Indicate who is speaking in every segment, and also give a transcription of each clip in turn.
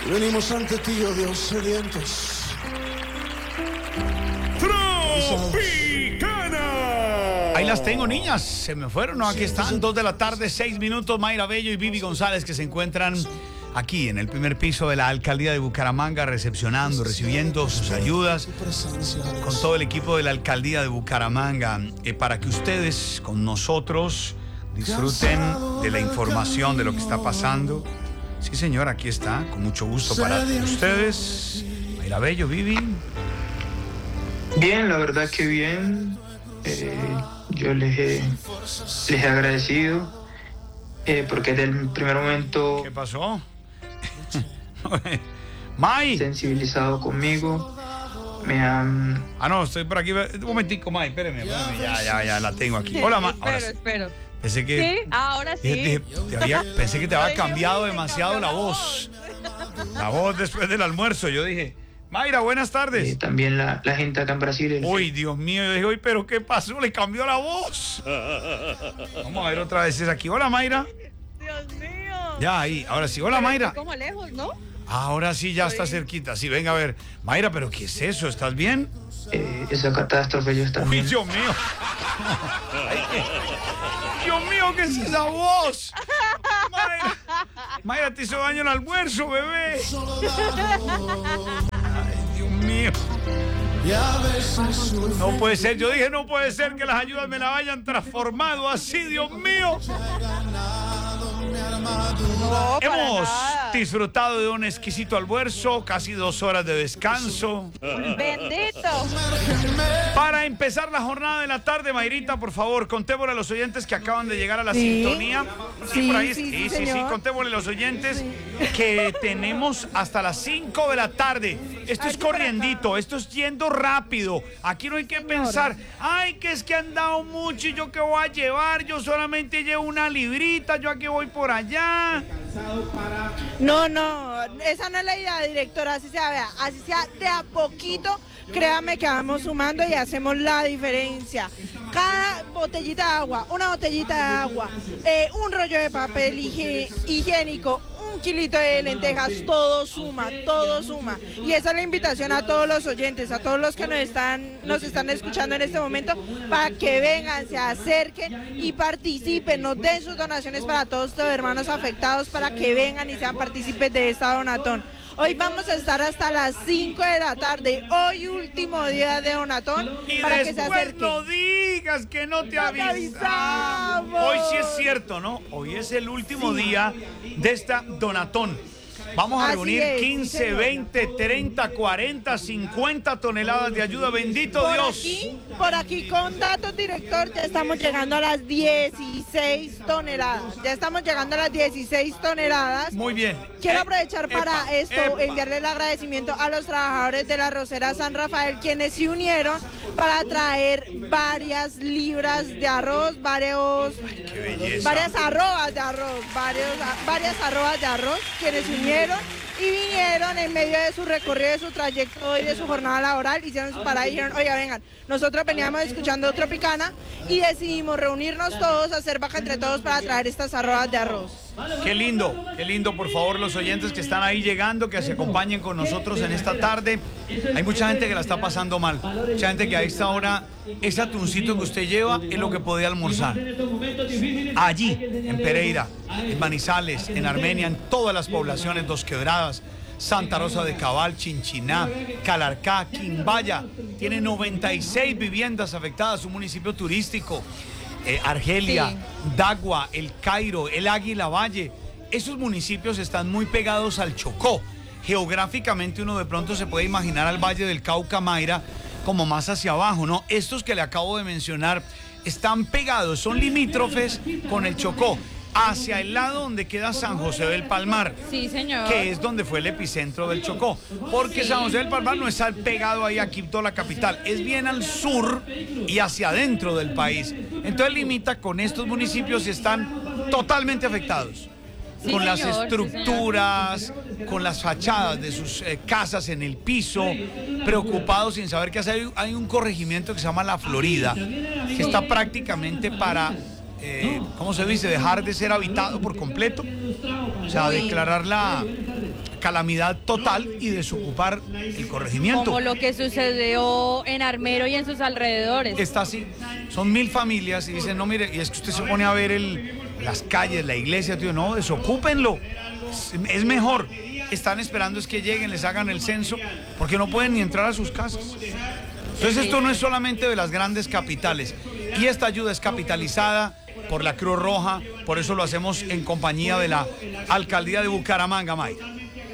Speaker 1: Venimos ante ti, oh Dios, sedientos.
Speaker 2: Tropicana.
Speaker 3: Ahí las tengo, niñas. Se me fueron, ¿no? Aquí están, 2 de la tarde, 6 minutos. Mayra Bello y Vivi González, que se encuentran aquí en el primer piso de la alcaldía de Bucaramanga, recepcionando, recibiendo sus ayudas con todo el equipo de la alcaldía de Bucaramanga, para que ustedes con nosotros disfruten de la información de lo que está pasando. Sí, señor, aquí está, con mucho gusto para ustedes. Mayra Bello, Vivi.
Speaker 4: Bien, la verdad que bien. Yo les he agradecido porque desde el primer momento
Speaker 3: ¿Qué pasó? May.
Speaker 4: sensibilizado conmigo. Me han...
Speaker 3: Ah, no, estoy por aquí. Un momentico, May, espéreme. Ya la tengo aquí. Hola, May.
Speaker 5: Espero.
Speaker 3: Pensé que...
Speaker 5: Sí, ahora sí.
Speaker 3: Pensé que te había
Speaker 5: Ay,
Speaker 3: cambiado
Speaker 5: Dios mío, me
Speaker 3: demasiado
Speaker 5: cambió
Speaker 3: la voz. La voz después del almuerzo. Yo dije, Mayra, buenas tardes.
Speaker 4: también la gente acá en Brasil.
Speaker 3: Uy, Dios mío. Yo dije, uy, pero ¿qué pasó? Le cambió la voz. Vamos a ver otra vez. Es aquí. Hola, Mayra.
Speaker 5: Dios mío.
Speaker 3: Ya, ahí. Ahora sí. Hola,
Speaker 5: Pero
Speaker 3: Mayra.
Speaker 5: estoy como lejos, ¿no?
Speaker 3: Ahora sí, ya está cerquita. Sí, venga a ver. Mayra, ¿pero qué es eso? ¿Estás bien?
Speaker 4: Esa catástrofe yo
Speaker 3: Uy,
Speaker 4: también.
Speaker 3: Dios mío. Dios mío, ¿qué es esa voz? Mayra, te hizo daño el almuerzo, bebé. Ay, Dios mío. No puede ser, yo dije no puede ser que las ayudas me la hayan transformado así, Dios mío.
Speaker 5: No, para
Speaker 3: Hemos
Speaker 5: nada.
Speaker 3: disfrutado de un exquisito almuerzo, casi 2 horas de descanso.
Speaker 5: Bendito.
Speaker 3: Para empezar la jornada de la tarde, Mayrita, por favor, contémosle a los oyentes que acaban de llegar a la sintonía. Sí, por ahí. Sí, contémosle a los oyentes que tenemos hasta las 5 de la tarde. Esto es corriendito, esto es yendo rápido. Aquí no hay que pensar, ay, que es que han dado mucho y yo qué voy a llevar. Yo solamente llevo una librita, yo aquí voy por allá.
Speaker 6: No, esa no es la idea, directora, así sea, vea, así sea de a poquito, créame que vamos sumando y hacemos la diferencia. Cada botellita de agua, una botellita de agua, un rollo de papel higiénico, un kilito de lentejas, todo suma. Y esa es la invitación a todos los oyentes, a todos los que nos están escuchando en este momento, para que vengan, se acerquen y participen, nos den sus donaciones para todos estos hermanos afectados, para que vengan y sean partícipes de esta donatón. Hoy vamos a estar hasta las 5 de la tarde, hoy último día de donatón,
Speaker 3: Y
Speaker 6: para que se
Speaker 3: después
Speaker 6: acerquen.
Speaker 3: no digas que no te
Speaker 6: No te
Speaker 3: avisamos.
Speaker 6: avisamos.
Speaker 3: Hoy sí es cierto, ¿no? Hoy es el último día de esta donatón. Vamos a
Speaker 6: Así
Speaker 3: reunir
Speaker 6: es,
Speaker 3: 15,
Speaker 6: sí, señor.
Speaker 3: 20, 30, 40, 50 toneladas de ayuda. Bendito Dios.
Speaker 6: Por aquí con datos, director, ya estamos llegando a las 16 toneladas.
Speaker 3: Muy bien.
Speaker 6: Quiero aprovechar para
Speaker 3: epa.
Speaker 6: enviarle el agradecimiento a los trabajadores de la Rosera San Rafael, quienes se unieron para traer varias libras de arroz,
Speaker 3: Qué belleza.
Speaker 6: varias arrobas de arroz, quienes se unieron y vinieron en medio de su recorrido, de su trayecto y de su jornada laboral, hicieron su parada y dijeron, oiga, vengan, nosotros veníamos escuchando Tropicana y decidimos reunirnos todos, hacer vaca entre todos para traer estas arrobas de arroz.
Speaker 3: Qué lindo, por favor, los oyentes que están ahí llegando, que se acompañen con nosotros en esta tarde. Hay mucha gente que la está pasando mal, mucha gente que a esta hora, ese atuncito que usted lleva es lo que podía almorzar. Allí, en Pereira, en Manizales, en Armenia, en todas las poblaciones, Dos Quebradas, Santa Rosa de Cabal, Chinchiná, Calarcá, Quimbaya, tiene 96 viviendas afectadas, un municipio turístico. Argelia,
Speaker 6: Sí.
Speaker 3: Dagua, El Cairo, El Águila Valle, esos municipios están muy pegados al Chocó. Geográficamente uno de pronto se puede imaginar al Valle del Cauca, Mayra, como más hacia abajo, ¿no? Estos que le acabo de mencionar están pegados, son limítrofes con el Chocó, hacia el lado donde queda San José del Palmar.
Speaker 5: Sí, señor.
Speaker 3: Que es donde fue el epicentro del Chocó. Porque San José del Palmar no está pegado ahí a Quito, la capital. Es bien al sur y hacia adentro del país. Entonces limita con estos municipios y están totalmente afectados.
Speaker 5: Sí,
Speaker 3: Con las
Speaker 5: señor, sí,
Speaker 3: estructuras, con las fachadas de sus casas en el piso, preocupados sin saber qué hacer. Hay un corregimiento que se llama La Florida, que está prácticamente para... ¿cómo se dice? Dejar de ser habitado por completo. O sea, declararla calamidad total y desocupar el corregimiento.
Speaker 5: Como lo que sucedió en Armero y en sus alrededores.
Speaker 3: Está así, son 1000 familias y dicen, no, mire, y es que usted se pone a ver las calles, la iglesia, tío, no, desocúpenlo, es mejor. Están esperando es que lleguen, les hagan el censo, porque no pueden ni entrar a sus casas. Entonces esto no es solamente de las grandes capitales, y esta ayuda es capitalizada por la Cruz Roja, por eso lo hacemos en compañía de la Alcaldía de Bucaramanga, Mayra.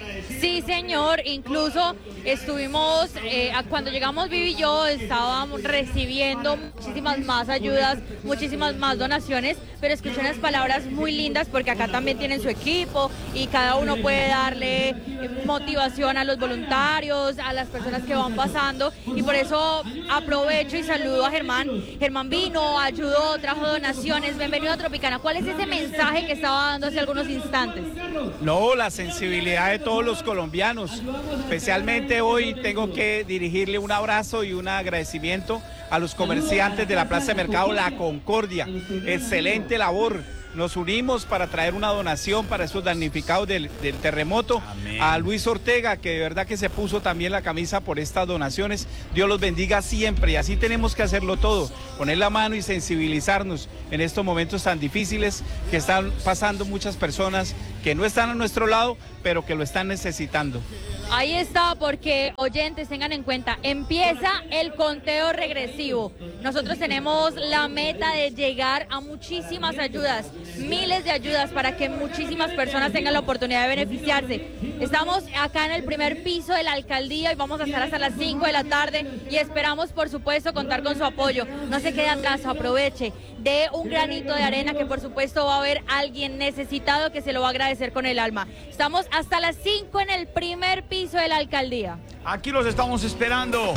Speaker 5: Sí, señor, incluso estuvimos, cuando llegamos Vivi y yo, estábamos recibiendo muchísimas más ayudas, muchísimas más donaciones, pero escuché unas palabras muy lindas porque acá también tienen su equipo y cada uno puede darle motivación a los voluntarios, a las personas que van pasando, y por eso aprovecho y saludo a Germán. Germán vino, ayudó, trajo donaciones. Bienvenido a Tropicana. ¿Cuál es ese mensaje que estaba dando hace algunos instantes?
Speaker 2: No, la sensibilidad de todos los colombianos. Especialmente hoy tengo que dirigirle un abrazo y un agradecimiento a los comerciantes de la Plaza de Mercado La Concordia. Excelente labor. Nos unimos para traer una donación para esos damnificados del terremoto. Amén. A Luis Ortega, que de verdad que se puso también la camisa por estas donaciones. Dios los bendiga siempre, y así tenemos que hacerlo todo, poner la mano y sensibilizarnos en estos momentos tan difíciles que están pasando muchas personas que no están a nuestro lado, pero que lo están necesitando.
Speaker 5: Ahí está, porque oyentes, tengan en cuenta, empieza el conteo regresivo. Nosotros tenemos la meta de llegar a muchísimas ayudas, miles de ayudas, para que muchísimas personas tengan la oportunidad de beneficiarse. Estamos acá en el primer piso de la alcaldía y vamos a estar hasta las 5 de la tarde y esperamos, por supuesto, contar con su apoyo. No se quede atrás, aproveche, dé un granito de arena, que por supuesto va a haber alguien necesitado que se lo va a agradecer con el alma. Estamos hasta las 5 en el primer piso de la alcaldía.
Speaker 3: Aquí los estamos esperando.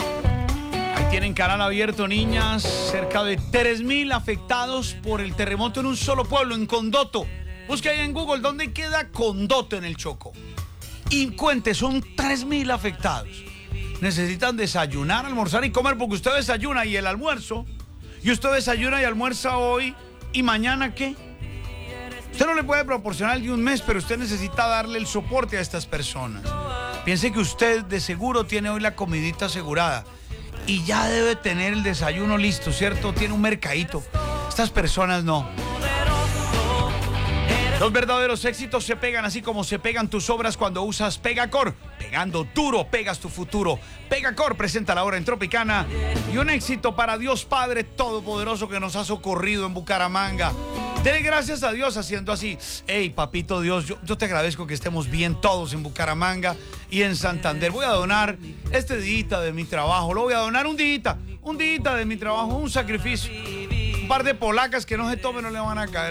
Speaker 3: Ahí tienen canal abierto, niñas. Cerca de 3000 afectados por el terremoto en un solo pueblo, en Condoto. Busque ahí en Google dónde queda Condoto en el Chocó. Y cuente, son 3000 afectados. Necesitan desayunar, almorzar y comer, porque usted desayuna y el almuerzo. Y usted desayuna y almuerza hoy. ¿Y mañana qué? Usted no le puede proporcionar de un mes, pero usted necesita darle el soporte a estas personas. Piense que usted de seguro tiene hoy la comidita asegurada y ya debe tener el desayuno listo, ¿cierto? Tiene un mercadito. Estas personas no. Los verdaderos éxitos se pegan así como se pegan tus obras cuando usas Pegacor. Pegando duro, pegas tu futuro. Pegacor presenta la hora en Tropicana y un éxito para Dios Padre Todopoderoso que nos ha socorrido en Bucaramanga. Dele gracias a Dios haciendo así. Hey, papito Dios, yo te agradezco que estemos bien todos en Bucaramanga y en Santander. Voy a donar este día de mi trabajo, lo voy a donar un día de mi trabajo, un sacrificio. Un par de polacas que no se tomen no le van a caer.